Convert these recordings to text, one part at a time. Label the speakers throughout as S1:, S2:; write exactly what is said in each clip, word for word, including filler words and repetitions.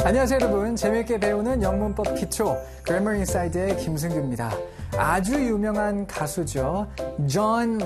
S1: 안녕하세요 여러분. 재미있게 배우는 영문법 기초 Grammar Inside의 김승규입니다. 아주 유명한 가수죠. 존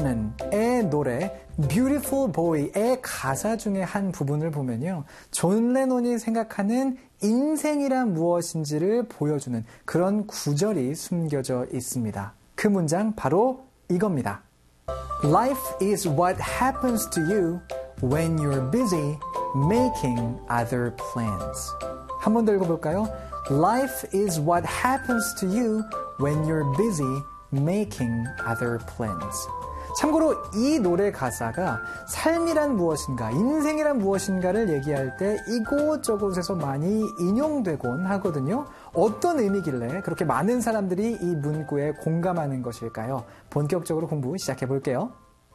S1: 레논의 노래 Beautiful Boy의 가사 중에 한 부분을 보면요. 존 레논이 생각하는 인생이란 무엇인지를 보여주는 그런 구절이 숨겨져 있습니다. 그 문장 바로 이겁니다. Life is what happens to you when you're busy making other plans. 한 번 더 읽어볼까요? Life is what happens to you when you're busy making other plans. 참고로 이 노래 가사가 삶이란 무엇인가, 인생이란 무엇인가를 얘기할 때 이곳저곳에서 많이 인용되곤 하거든요. 어떤 의미길래 그렇게 많은 사람들이 이 문구에 공감하는 것일까요? 본격적으로 공부 시작해 볼게요.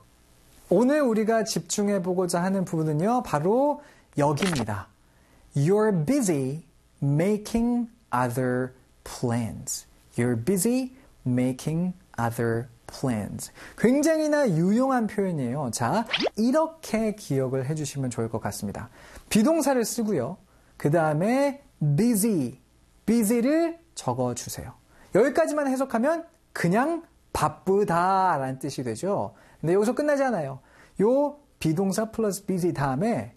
S1: 오늘 우리가 집중해 보고자 하는 부분은요, 바로 여기입니다. You're busy making other plans. You're busy making other plans. 굉장히나 유용한 표현이에요. 자, 이렇게 기억을 해주시면 좋을 것 같습니다. 비동사를 쓰고요. 그 다음에 busy, busy를 적어주세요. 여기까지만 해석하면 그냥 바쁘다라는 뜻이 되죠. 근데 여기서 끝나지 않아요. 요 비동사 플러스 busy 다음에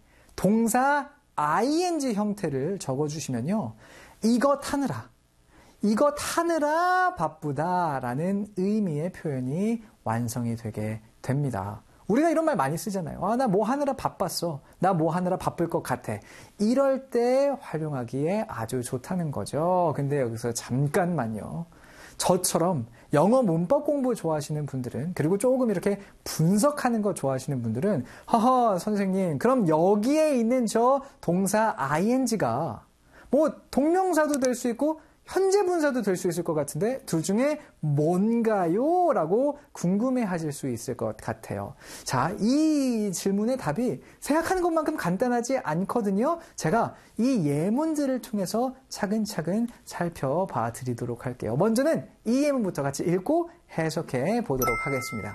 S1: 동사 ing 형태를 적어주시면요. 이것 하느라, 이것 하느라 바쁘다라는 의미의 표현이 완성이 되게 됩니다. 우리가 이런 말 많이 쓰잖아요. 아, 나 뭐 하느라 바빴어. 나 뭐 하느라 바쁠 것 같아. 이럴 때 활용하기에 아주 좋다는 거죠. 근데 여기서 잠깐만요. 저처럼 영어 문법 공부 좋아하시는 분들은, 그리고 조금 이렇게 분석하는 거 좋아하시는 분들은, 허허 선생님, 그럼 여기에 있는 저 동사 ing가 뭐 동명사도 될 수 있고 현재 분사도 될 수 있을 것 같은데 둘 중에 뭔가요? 라고 궁금해하실 수 있을 것 같아요. 자, 이 질문의 답이 생각하는 것만큼 간단하지 않거든요. 제가 이 예문들을 통해서 차근차근 살펴봐 드리도록 할게요. 먼저는 이 예문부터 같이 읽고 해석해 보도록 하겠습니다.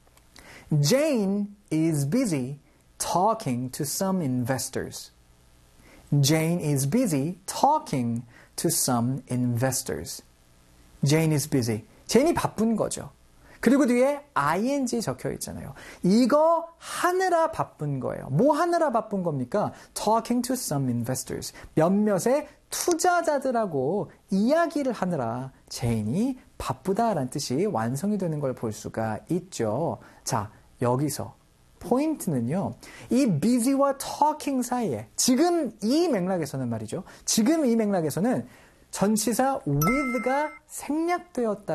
S1: Jane is busy talking to some investors. Jane is busy talking to some investors. Jane is busy. 제인이 바쁜 거죠. 그리고 뒤에 ing 적혀 있잖아요. 이거 하느라 바쁜 거예요. 뭐 하느라 바쁜 겁니까? Talking to some investors. 몇몇의 투자자들하고 이야기를 하느라 제인이 바쁘다라는 뜻이 완성이 되는 걸 볼 수가 있죠. 자, 여기서 포인트는요, 이 busy와 talking 사이에, 지금 이 맥락에서는 말이죠. 지금 이 맥락에서는 전치사 with가 생략되었다.